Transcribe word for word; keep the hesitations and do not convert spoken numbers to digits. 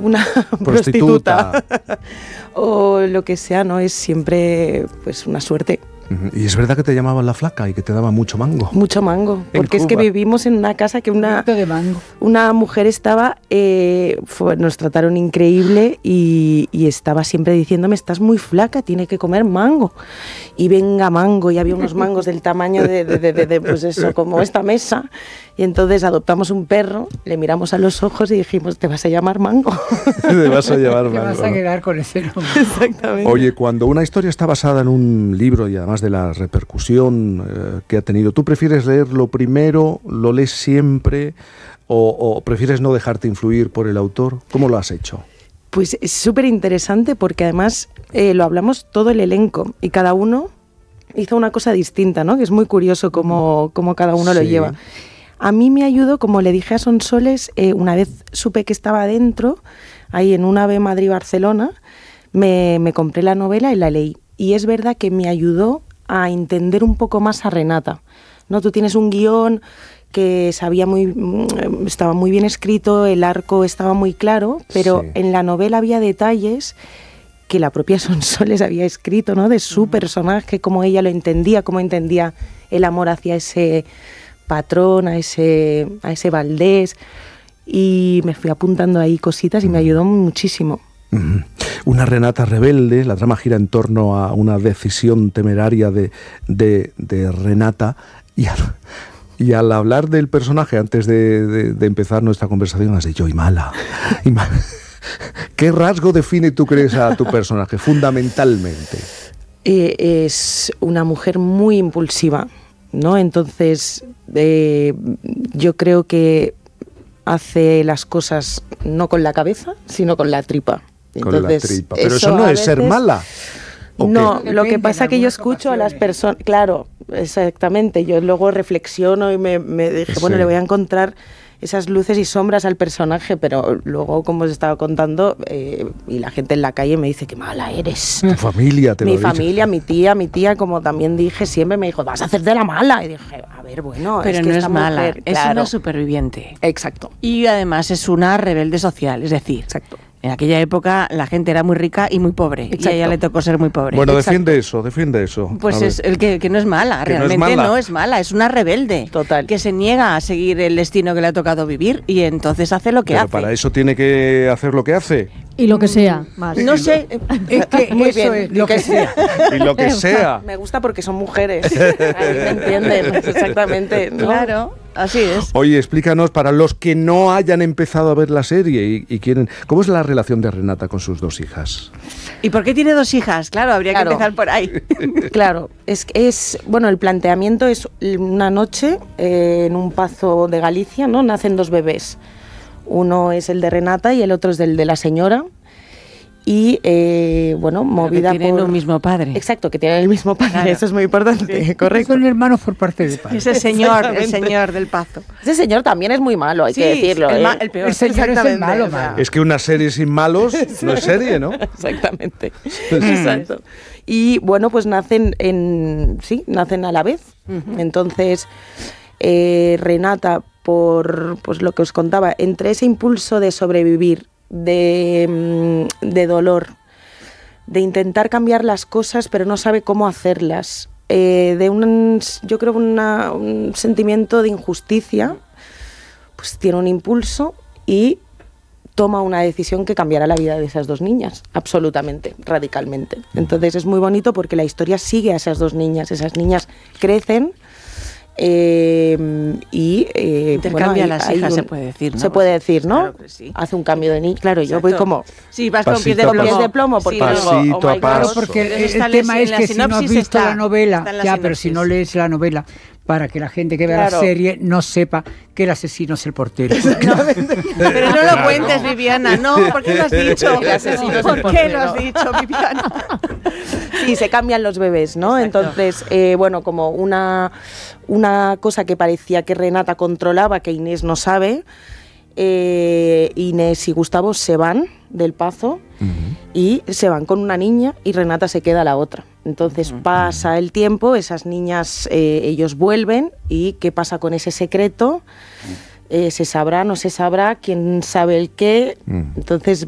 una prostituta, prostituta. o lo que sea, ¿no? Es siempre pues una suerte. Y es verdad que te llamaban la flaca y que te daba mucho mango. Mucho mango, porque es que vivimos en una casa que una, de mango. una mujer estaba, eh, fue, nos trataron increíble y, y estaba siempre diciéndome, estás muy flaca, tiene que comer mango. Y venga mango, y había unos mangos del tamaño de, de, de, de, de pues eso, como esta mesa. Y entonces adoptamos un perro, le miramos a los ojos y dijimos, te vas a llamar Mango. Te vas a llamar Mango. Te vas a quedar con ese nombre. Exactamente. Oye, cuando una historia está basada en un libro y además de la repercusión eh, que ha tenido, ¿tú prefieres leerlo primero, lo lees siempre o, o prefieres no dejarte influir por el autor? ¿Cómo lo has hecho? Pues es súper interesante porque además eh, lo hablamos todo el elenco y cada uno hizo una cosa distinta, ¿no? Que es muy curioso cómo, cómo cada uno sí. lo lleva. A mí me ayudó, como le dije a Sonsoles, eh, una vez supe que estaba dentro, ahí en un AVE Madrid-Barcelona, me, me compré la novela y la leí. Y es verdad que me ayudó a entender un poco más a Renata, ¿no? Tú tienes un guión que sabía muy, estaba muy bien escrito, el arco estaba muy claro, pero sí. en la novela había detalles que la propia Sonsoles había escrito, ¿no? De su personaje, cómo ella lo entendía, cómo entendía el amor hacia ese patrón, a ese, a ese Valdés, y me fui apuntando ahí cositas y me ayudó muchísimo. Uh-huh. Una Renata rebelde, la trama gira en torno a una decisión temeraria de, de, de Renata, y al, y al hablar del personaje, antes de, de, de empezar nuestra conversación, has dicho, y mala, y mala. ¿Qué rasgo define, tú crees, a tu personaje, fundamentalmente? Eh, es una mujer muy impulsiva, ¿no? Entonces, eh, yo creo que hace las cosas no con la cabeza, sino con la tripa. Entonces, con la tripa. Pero eso, eso no es veces, ser mala. No, lo que pasa es que yo escucho ocasiones. a las personas, claro, exactamente, yo luego reflexiono y me, me dije, sí. bueno, le voy a encontrar esas luces y sombras al personaje, pero luego, como os estaba contando, eh, y la gente en la calle me dice, qué mala eres. Tu familia te Mi lo familia, mi tía, mi tía, como también dije, siempre me dijo, vas a hacer de la mala. Y dije, a ver, bueno, pero es que no esta es mala, mujer, es claro. una superviviente. Exacto. Y además es una rebelde social, es decir, exacto. En aquella época la gente era muy rica y muy pobre. Exacto. Y a ella le tocó ser muy pobre. Bueno, Exacto. defiende eso, defiende eso. Pues es el que, que no es mala, que realmente no es mala. no es mala, es una rebelde. Total. Que se niega a seguir el destino que le ha tocado vivir y entonces hace lo que Pero hace. para eso tiene que hacer lo que hace. Y lo que sea, más. No sé, es que muy eso bien, es lo que sea. Y lo que sea. Me gusta porque son mujeres. Ahí me entienden, exactamente, ¿no? Claro. Así es. Oye, explícanos, para los que no hayan empezado a ver la serie y, y quieren, ¿cómo es la relación de Renata con sus dos hijas? ¿Y por qué tiene dos hijas? Claro, habría claro. que empezar por ahí. Claro, es, es bueno, el planteamiento es una noche eh, en un pazo de Galicia, ¿no? Nacen dos bebés. Uno es el de Renata y el otro es el de la señora. Y, eh, bueno, movida que tienen por... un mismo padre. Exacto, que tienen el mismo padre, claro. Eso es muy importante, sí. Correcto. Son hermanos por parte de padre. Ese señor, el señor del Pazo. Ese señor también es muy malo, hay sí, que decirlo. El, ¿eh? ma- el peor. El señor es el malo, malo. Es que una serie sin malos no es serie, ¿no? Exactamente. Exacto. Y, bueno, pues nacen en... Sí, nacen a la vez. Uh-huh. Entonces, eh, Renata, por pues lo que os contaba, entre ese impulso de sobrevivir, De, de dolor, de intentar cambiar las cosas pero no sabe cómo hacerlas, eh, de un, yo creo una, un sentimiento de injusticia, pues tiene un impulso y toma una decisión que cambiará la vida de esas dos niñas, absolutamente, radicalmente. Entonces es muy bonito porque la historia sigue a esas dos niñas, esas niñas crecen. Eh, y eh, intercambia bueno, hay, las hay hijas, un, se puede decir, ¿no? Se puede decir, ¿no? Claro que sí. Hace un cambio de niño. Claro, Exacto. yo voy como... Sí, vas con pies de plomo. plomo. de plomo porque sí, pasito digo, oh a paso. Claro, porque el, el, el tema es que si no has visto está, la novela, la ya, pero si no lees la novela, para que la gente que vea claro. la serie no sepa que el asesino es el portero. No, pero no lo cuentes, Viviana, no, ¿por qué lo has dicho? El asesino es el ¿Por qué lo has dicho, Viviana? Sí, se cambian los bebés, ¿no? Exacto. Entonces, eh, bueno, como una, una cosa que parecía que Renata controlaba, que Inés no sabe, eh, Inés y Gustavo se van del Pazo uh-huh. y se van con una niña y Renata se queda la otra. Entonces uh-huh. pasa el tiempo, esas niñas, eh, ellos vuelven y ¿qué pasa con ese secreto? Eh, ¿Se sabrá, no se sabrá? ¿Quién sabe el qué? Uh-huh. Entonces